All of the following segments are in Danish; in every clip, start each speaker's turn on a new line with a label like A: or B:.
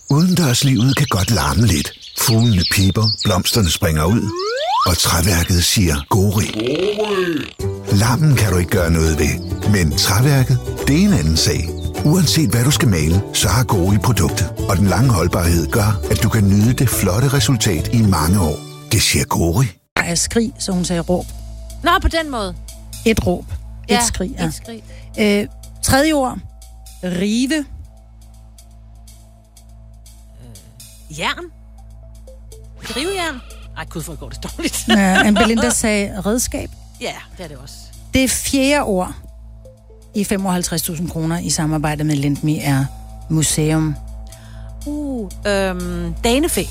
A: Udendørslivet kan godt larme lidt. Fuglene pipper, blomsterne springer ud, og træværket siger gori. Larmen kan du ikke gøre noget ved, men træværket, det er en anden sag. Uanset hvad du skal male, så har Gori produktet, og den lange holdbarhed gør, at du kan nyde det flotte resultat i mange år. Det siger Gori.
B: Jeg skrig, så hun sagde råb.
C: Nå, på den måde.
B: Et råb. Et skrig, ja.
C: Et skrig.
B: Tredje ord. Rive.
C: Jern. Drivjern. Ej, gud, hvor går det dårligt.
B: Anne Belinda sagde redskab.
C: Ja, det er det også.
B: Det fjerde ord i 55.000 kroner i samarbejde med Lendme er museum.
C: Danefæ.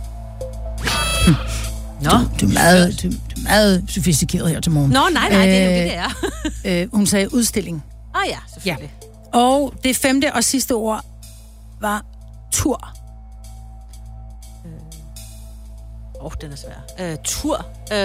C: Nå.
B: Du er meget sofistikeret her til morgen.
C: Nå, nej, det er jo det, er.
B: Hun sagde udstilling.
C: Ja, selvfølgelig.
B: Ja. Og det femte og sidste ord var tur.
C: Den er svær. Tur.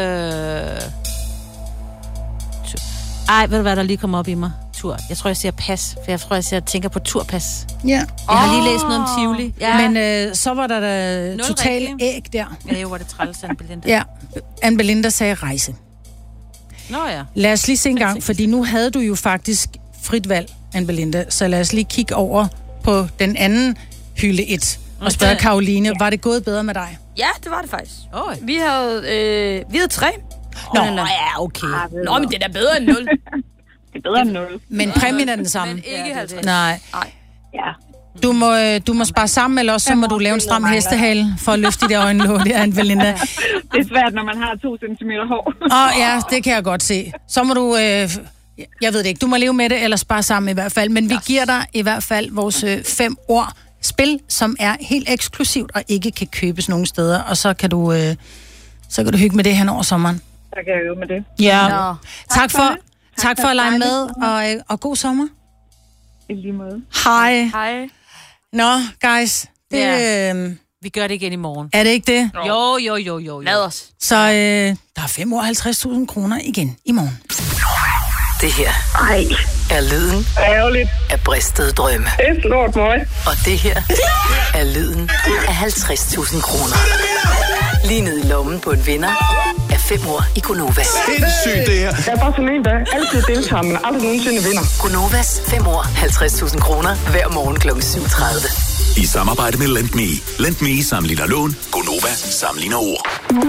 C: Ej, ved du hvad, der lige kommer op i mig? Tur. Jeg tror, jeg siger pas, for jeg tænker på turpas.
B: Ja.
C: Jeg har lige læst noget om Tivoli.
B: Ja. Men så var der totalt æg der.
C: Ja, jo, var det træls, Anne Belinda.
B: Ja, Anne Belinda sagde rejse.
C: Nå ja.
B: Lad os lige se en gang, fordi nu havde du jo faktisk frit valg, Anne Belinda, så lad os lige kigge over på den anden hylde 1 og spørge Karoline, var det gået bedre med dig?
D: Ja, det var det faktisk. Vi havde 3.
B: Nå,
C: ja, okay.
D: Nå, men det er da bedre end 0.
E: Det er bedre end 0.
B: Men præmien er den samme.
D: Men ikke 50.
B: Nej.
E: Ja.
B: Du må spare sammen, eller også så må du lave en stram hestehale for at løfte de der øjenlåg, det er Anne Belinda.
E: Det er svært, når man har 2 centimeter hår.
B: Ja, det kan jeg godt se. Så må du... jeg ved det ikke. Du må leve med det, eller spare sammen i hvert fald. Men vi giver dig i hvert fald vores 5 ord spil, som er helt eksklusivt og ikke kan købes nogen steder. Og så kan du hygge med det hen over sommeren.
E: Så kan jeg øve med det.
B: Ja. Nå. Tak for at lege med, og god sommer.
E: I lige måde.
B: Hej.
D: Hej.
B: Nå, guys.
C: Vi gør det igen i morgen.
B: Er det ikke det?
C: Jo.
D: Lad os.
B: Så der er 55.000 kroner igen i morgen.
F: Det her er lyden af bristede drømme.
E: Det er stort, møg.
F: Og det her er lyden af 50.000 kroner. Lige ned i lommen på en vinder af 5 år i Gonova.
A: Sindssygt det her.
E: Jeg er bare sådan en, der altid deltager, men aldrig nogensinde vinder.
F: Gonovas 5 år, 50.000 kroner hver morgen kl. 7.30.
G: I samarbejde med Lendme. Lendme sammenligner lån. Gonova sammenligner ord.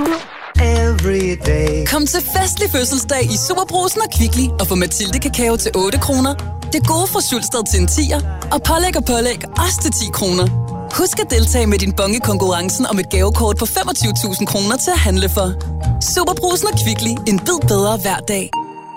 H: Kom til festlig fødselsdag i Superbrugsen og Kvickly og få Mathilde Kakao til 8 kroner. Det gode fra Sulsted til en 10'er. Og pålæg også til 10 kroner. Husk at deltage med din bonge konkurrencen om et gavekort på 25.000 kroner til at handle for. Superbrugsen og Kvickly. En bid bedre hver dag.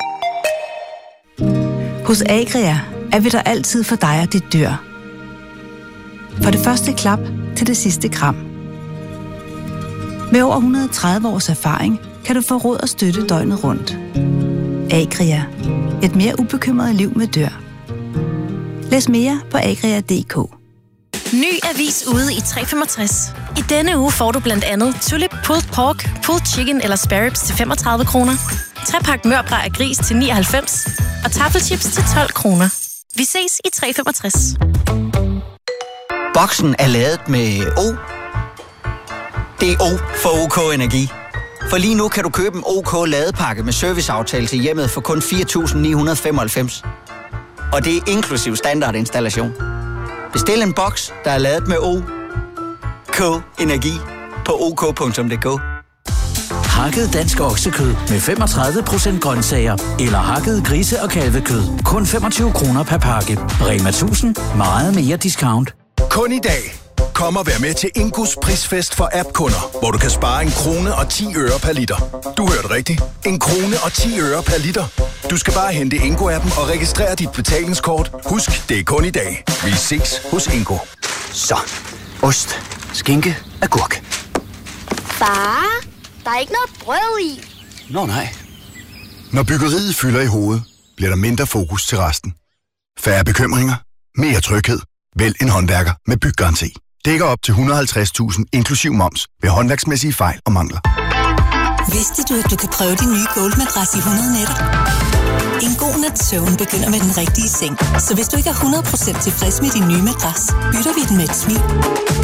I: Hos Agria er vi der altid for dig og dit dyr. For det første klap til det sidste kram. Med over 130 års erfaring kan du få råd og støtte døgnet rundt. Agria. Et mere ubekymret liv med dyr. Læs mere på agria.dk.
J: Ny avis ude i 365. I denne uge får du blandt andet Tulip Pulled Pork, Pulled Chicken eller Spare Ribs til 35 kroner. 3-pakke mørbrad af gris til 99 og taffelchips til 12 kroner. Vi ses i 365.
K: Boksen er lavet med O. Det er O for OK Energi. For lige nu kan du købe en OK ladepakke med serviceaftale til hjemmet for kun 4.995. Og det er inklusiv standardinstallation. Bestil en boks, der er lavet med OK Energi på OK.dk.
L: Hakket dansk oksekød med 35% grøntsager eller hakket grise- og kalvekød. Kun 25 kroner per pakke. Rema 1000. Meget mere discount.
M: Kun i dag. Kom og vær med til Ingos prisfest for app-kunder, hvor du kan spare 1 krone og 10 øre per liter. Du hørte rigtigt. 1 krone og 10 øre per liter. Du skal bare hente Ingo-appen og registrere dit betalingskort. Husk, det er kun i dag. Vi ses hos Ingo.
K: Så, ost, skinke, agurk.
N: Far, der er ikke noget brød i.
K: Nå nej.
A: Når byggeriet fylder i hovedet, bliver der mindre fokus til resten. Færre bekymringer, mere tryghed. Vælg en håndværker med byggaranti. Dækker op til 150.000 inklusiv moms ved håndværksmæssige fejl og mangler.
O: Vidste du, at du kan prøve din nye Gold-madras i 100 nætter? En god nats søvn begynder med den rigtige seng. Så hvis du ikke er 100% tilfreds med din nye madras, bytter vi den med et smil.